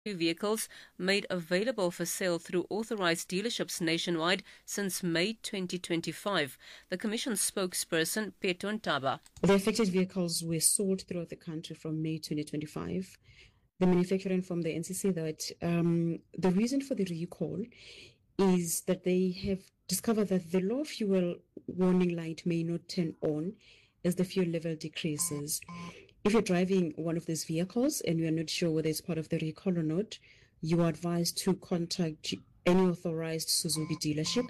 vehicles made available for sale through authorized dealerships nationwide since May 2025. The Commission spokesperson, Peto Ntaba. The affected vehicles were sold throughout the country from May 2025. The manufacturer informed the NCC that the reason for the recall is that they have discovered that the low fuel warning light may not turn on as the fuel level decreases. If you're driving one of these vehicles and you are not sure whether it's part of the recall or not, you are advised to contact any authorized Suzuki dealership.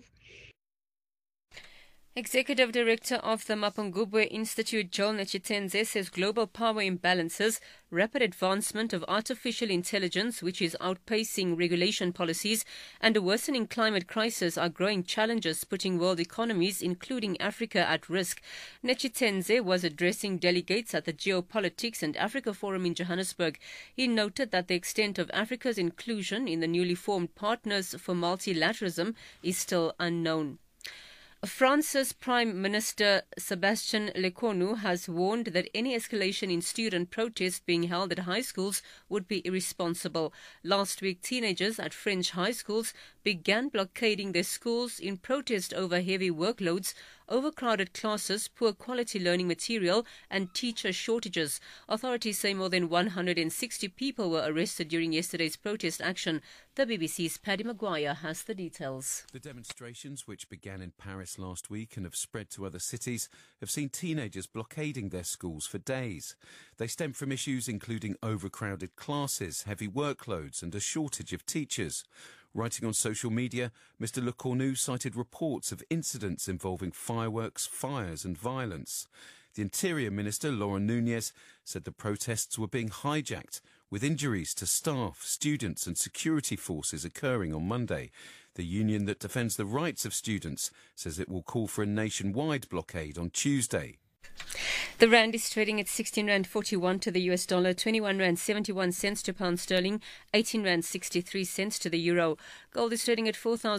Executive Director of the Mapungubwe Institute, Joel Netshitenzhe, says global power imbalances, rapid advancement of artificial intelligence, which is outpacing regulation policies, and a worsening climate crisis are growing challenges putting world economies, including Africa, at risk. Netshitenzhe was addressing delegates at the Geopolitics and Africa Forum in Johannesburg. He noted that the extent of Africa's inclusion in the newly formed Partners for Multilateralism is still unknown. France's Prime Minister Sébastien Lecornu has warned that any escalation in student protests being held at high schools would be irresponsible. Last week, teenagers at French high schools began blockading their schools in protest over heavy workloads, overcrowded classes, poor quality learning material and teacher shortages. Authorities say more than 160 people were arrested during yesterday's protest action. The BBC's Paddy Maguire has the details. The demonstrations, which began in Paris last week and have spread to other cities, have seen teenagers blockading their schools for days. They stem from issues including overcrowded classes, heavy workloads and a shortage of teachers. Writing on social media, Mr. Lecornu cited reports of incidents involving fireworks, fires and violence. The Interior Minister, Laurent Nunez, said the protests were being hijacked, with injuries to staff, students and security forces occurring on Monday. The union that defends the rights of students says it will call for a nationwide blockade on Tuesday. The rand is trading at 16 rand 41 to the US dollar, 21 rand 71 cents to pound sterling, 18 rand 63 cents to the euro. Gold is trading at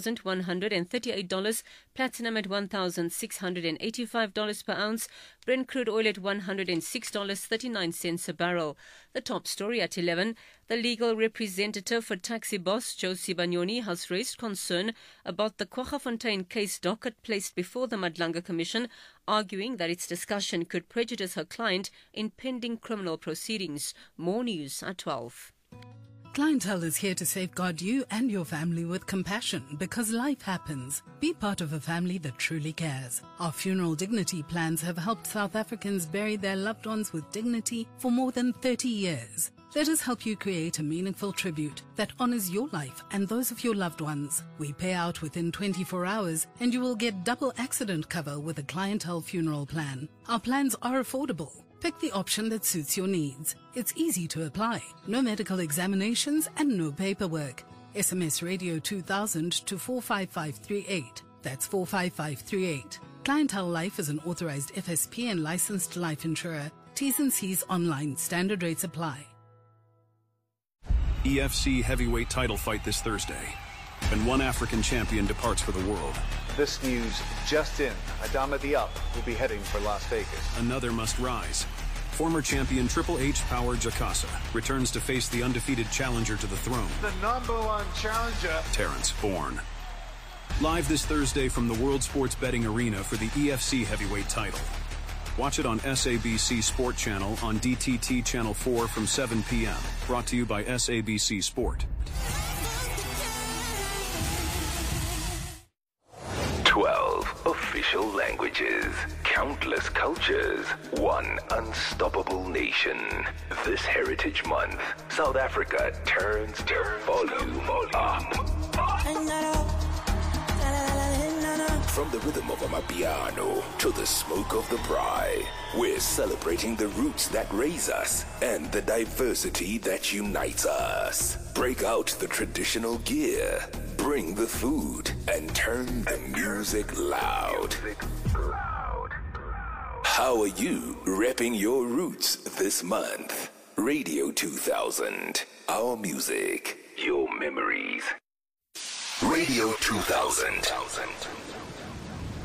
$4,138, platinum at $1,685 per ounce, Brent crude oil at $106.39 a barrel. The top story at 11. The legal representative for taxi boss Josie Banyoni has raised concern about the Kwaggafontein case docket placed before the Madlanga Commission, arguing that its discussion could prejudice her client in pending criminal proceedings. More news at 12. Clientele is here to safeguard you and your family with compassion because life happens. Be part of a family that truly cares. Our funeral dignity plans have helped South Africans bury their loved ones with dignity for more than 30 years. Let us help you create a meaningful tribute that honors your life and those of your loved ones. We pay out within 24 hours and you will get double accident cover with a Clientele funeral plan. Our plans are affordable. Pick the option that suits your needs. It's easy to apply. No medical examinations and no paperwork. SMS Radio 2000 to 45538. That's 45538. Clientele Life is an authorized FSP and licensed life insurer. T's and C's online. Standard rates apply. EFC heavyweight title fight this Thursday. And one African champion departs for the world. This news just in. Adama Diop will be heading for Las Vegas. Another must rise. Former champion Triple H Power Jakasa returns to face the undefeated challenger to the throne. The #1 challenger, Terrence Bourne. Live this Thursday from the World Sports Betting Arena for the EFC heavyweight title. Watch it on SABC Sport Channel on DTT Channel 4 from 7 p.m. Brought to you by SABC Sport. 12 official languages, countless cultures, one unstoppable nation. This Heritage Month, South Africa turns the volume up. From the rhythm of Amapiano to the smoke of the braai, we're celebrating the roots that raise us and the diversity that unites us. Break out the traditional gear, bring the food, and turn the music loud. How are you repping your roots this month? Radio 2000, our music, your memories. Radio 2000.